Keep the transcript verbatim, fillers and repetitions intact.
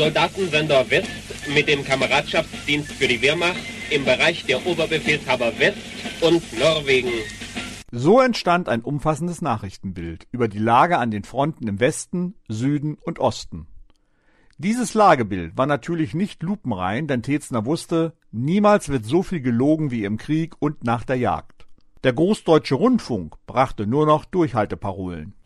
Soldatensender West mit dem Kameradschaftsdienst für die Wehrmacht im Bereich der Oberbefehlshaber West und Norwegen. So entstand ein umfassendes Nachrichtenbild über die Lage an den Fronten im Westen, Süden und Osten. Dieses Lagebild war natürlich nicht lupenrein, denn Tetzner wusste, niemals wird so viel gelogen wie im Krieg und nach der Jagd. Der Großdeutsche Rundfunk brachte nur noch Durchhalteparolen.